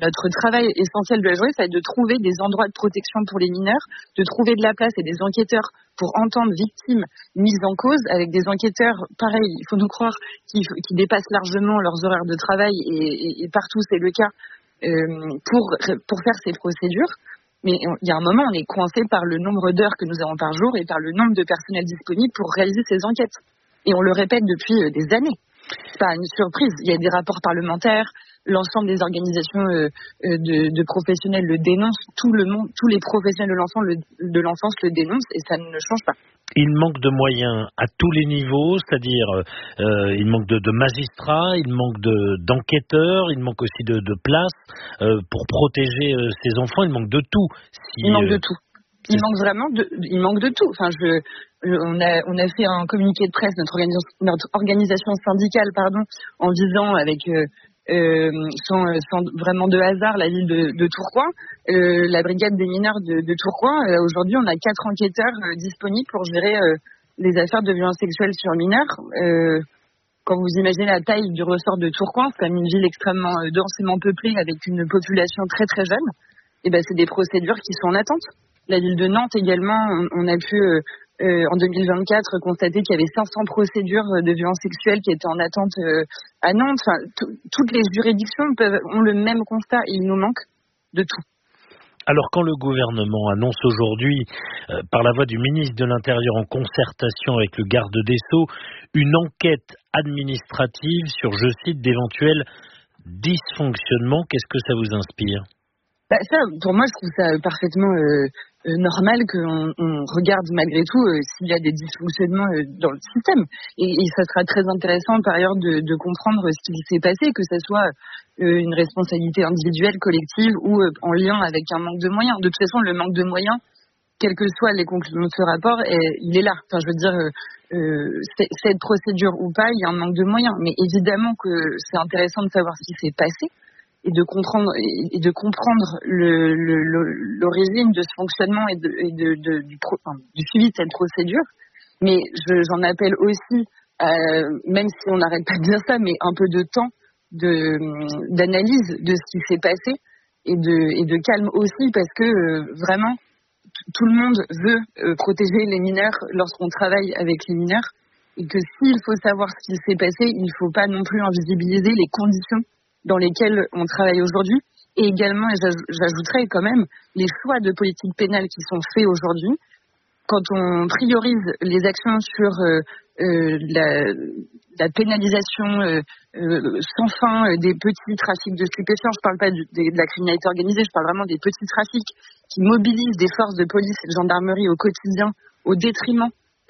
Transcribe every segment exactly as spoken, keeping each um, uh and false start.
notre travail essentiel de la journée, ça va être de trouver des endroits de protection pour les mineurs, de trouver de la place et des enquêteurs pour entendre victimes mises en cause, avec des enquêteurs, pareil, il faut nous croire, qui, qui dépassent largement leurs horaires de travail, et, et, et partout c'est le cas, euh, pour, pour faire ces procédures. Mais il y a un moment, on est coincé par le nombre d'heures que nous avons par jour et par le nombre de personnels disponibles pour réaliser ces enquêtes. Et on le répète depuis des années. C'est pas une surprise. Il y a des rapports parlementaires, l'ensemble des organisations euh, de, de professionnels le dénoncent, tout le monde, tous les professionnels de l'enfance le, de l'enfance le dénoncent, et ça ne change pas. Il manque de moyens à tous les niveaux, c'est-à-dire euh, il manque de, de magistrats, il manque de, d'enquêteurs, il manque aussi de, de places euh, pour protéger euh, ces enfants, il manque de tout. Si, il manque euh, de tout. Il manque vraiment de, il manque de tout. Enfin, je, je, on a, on a fait un communiqué de presse, notre organisation, notre organisation syndicale, pardon, en visant avec, euh, euh, sans, sans vraiment de hasard, la ville de, de Tourcoing, euh, la brigade des mineurs de, de Tourcoing. Euh, aujourd'hui, on a quatre enquêteurs euh, disponibles pour gérer euh, les affaires de violences sexuelles sur mineurs. Euh, quand vous imaginez la taille du ressort de Tourcoing, c'est quand même une ville extrêmement euh, densément peuplée avec une population très très jeune. Et ben, c'est des procédures qui sont en attente. La ville de Nantes également, on, on a pu euh, euh, en deux mille vingt-quatre constater qu'il y avait cinq cents procédures de violences sexuelles qui étaient en attente euh, à Nantes. Enfin, t- toutes les juridictions peuvent, ont le même constat, et il nous manque de tout. Alors quand le gouvernement annonce aujourd'hui, euh, par la voix du ministre de l'Intérieur en concertation avec le garde des Sceaux, une enquête administrative sur, je cite, d'éventuels dysfonctionnements, qu'est-ce que ça vous inspire ? Bah ça, pour moi, je trouve ça parfaitement euh, euh, normal qu'on on regarde malgré tout euh, s'il y a des dysfonctionnements euh, dans le système. Et, et ça sera très intéressant par ailleurs de, de comprendre ce qui s'est passé, que ce soit euh, une responsabilité individuelle, collective ou euh, en lien avec un manque de moyens. De toute façon, le manque de moyens, quelles que soient les conclusions de ce rapport, est, il est là. Enfin, je veux dire, euh, euh, cette procédure ou pas, il y a un manque de moyens. Mais évidemment que c'est intéressant de savoir ce qui s'est passé, et de comprendre et de comprendre le, le, le, l'origine de ce fonctionnement et, de, et de, de, du, pro, enfin, du suivi de cette procédure. Mais je, j'en appelle aussi, euh, même si on n'arrête pas de dire ça, mais un peu de temps de, d'analyse de ce qui s'est passé, et de, et de calme aussi, parce que euh, vraiment, t- tout le monde veut euh, protéger les mineurs lorsqu'on travaille avec les mineurs, et que s'il faut savoir ce qui s'est passé, il ne faut pas non plus invisibiliser les conditions dans lesquels on travaille aujourd'hui, et également, et j'ajouterais quand même, les choix de politique pénale qui sont faits aujourd'hui. Quand on priorise les actions sur euh, euh, la, la pénalisation euh, euh, sans fin euh, des petits trafics de stupéfiants, je ne parle pas du, de, de la criminalité organisée, je parle vraiment des petits trafics qui mobilisent des forces de police et de gendarmerie au quotidien, au détriment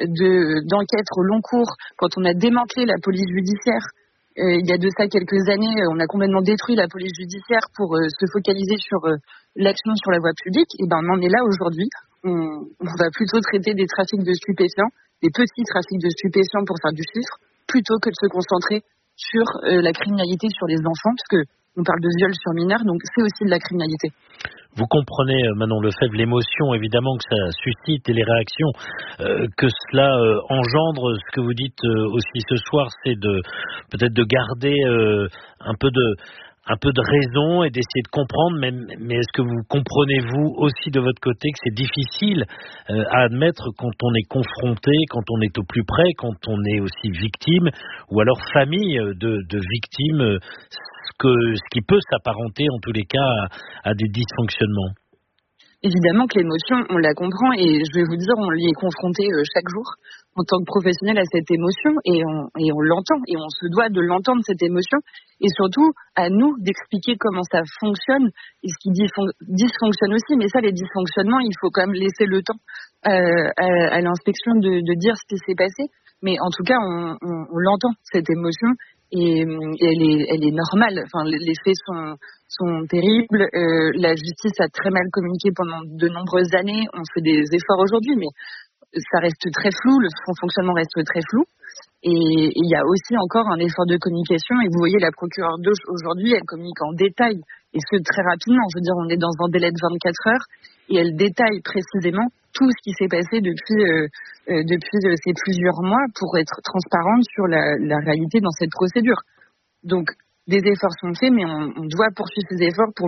de, d'enquêtes au long cours. Quand on a démantelé la police judiciaire, Euh, il y a de ça quelques années, on a complètement détruit la police judiciaire pour euh, se focaliser sur euh, l'action sur la voie publique. Et ben, on en est là aujourd'hui. On, on va plutôt traiter des trafics de stupéfiants, des petits trafics de stupéfiants pour faire du chiffre, plutôt que de se concentrer sur euh, la criminalité sur les enfants, parce que on parle de viol sur mineurs, donc c'est aussi de la criminalité. Vous comprenez, Manon Lefebvre, l'émotion évidemment que ça suscite et les réactions euh, que cela euh, engendre. Ce que vous dites euh, aussi ce soir, c'est de peut-être de garder euh, un peu de un peu de raison et d'essayer de comprendre. Mais, mais est-ce que vous comprenez vous aussi de votre côté que c'est difficile euh, à admettre quand on est confronté, quand on est au plus près, quand on est aussi victime ou alors famille de, de victimes, euh, ce que ce qui peut s'apparenter en tous les cas à, à des dysfonctionnements? Évidemment que l'émotion, on la comprend, et je vais vous dire, on y est confronté euh, chaque jour en tant que professionnel à cette émotion, et on, et on l'entend, et on se doit de l'entendre, cette émotion, et surtout à nous d'expliquer comment ça fonctionne et ce qui dysfonctionne aussi. Mais ça, les dysfonctionnements, il faut quand même laisser le temps euh, à, à l'inspection de, de dire ce qui s'est passé. Mais en tout cas, on, on, on l'entend, cette émotion, et, et elle est, elle est normale. Enfin, les faits sont sont terribles. Euh, la justice a très mal communiqué pendant de nombreuses années. On fait des efforts aujourd'hui, mais ça reste très flou. Le son fonctionnement reste très flou. Et il y a aussi encore un effort de communication. Et vous voyez, la procureure d'aujourd'hui, elle communique en détail, et ce très rapidement. Je veux dire, on est dans un délai de vingt-quatre heures, et elle détaille précisément tout ce qui s'est passé depuis euh, euh, depuis euh, ces plusieurs mois pour être transparente sur la, la réalité dans cette procédure. Donc, des efforts sont faits, mais on, on doit poursuivre ces efforts pour